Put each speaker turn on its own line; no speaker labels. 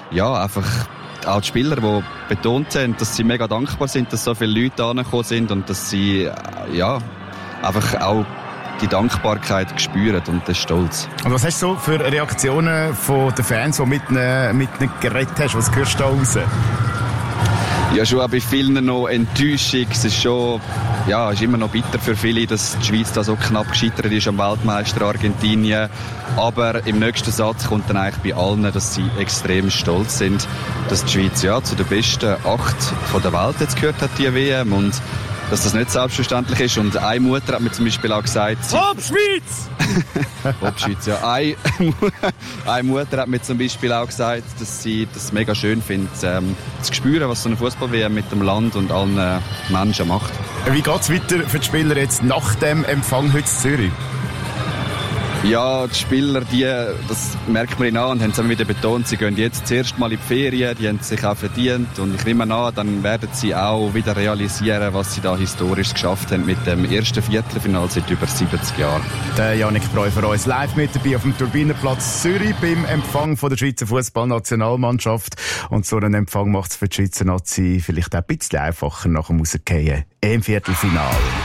ja, einfach auch die Spieler, die betont haben, dass sie mega dankbar sind, dass so viele Leute angekommen sind und dass sie ja, einfach auch die Dankbarkeit spüren und den Stolz.
Und was hast du so für Reaktionen von den Fans, die mit ihnen geredet hast? Was hörst du da raus?
Ja, schon auch bei vielen noch Enttäuschung. Es ist schon, ja, ist immer noch bitter für viele, dass die Schweiz da so knapp gescheitert ist am Weltmeister Argentinien. Aber im nächsten Satz kommt dann eigentlich bei allen, dass sie extrem stolz sind, dass die Schweiz ja zu den besten 8 von der Welt jetzt gehört hat, die WM. Und dass das nicht selbstverständlich ist. Und eine Mutter hat mir zum Beispiel auch gesagt...
Hopp Schweiz!
Hopp Schweiz, ja. Eine Mutter hat mir zum Beispiel auch gesagt, dass sie das mega schön findet, zu spüren, was so eine Fußball-WM mit dem Land und allen Menschen macht.
Wie geht es weiter für die Spieler jetzt nach dem Empfang heute in Zürich?
Ja, die Spieler, das merkt man ihnen an und haben es immer wieder betont, sie gehen jetzt zuerst mal in die Ferien, die haben sich auch verdient und ich nehme an, dann werden sie auch wieder realisieren, was sie da historisch geschafft haben mit dem ersten Viertelfinale seit über 70 Jahren.
Der Yannick Breu für uns live mit dabei auf dem Turbinenplatz Zürich beim Empfang von der Schweizer Fußballnationalmannschaft. Und so einen Empfang macht es für die Schweizer Nazi vielleicht auch ein bisschen einfacher nach dem Rausgehen im Viertelfinale.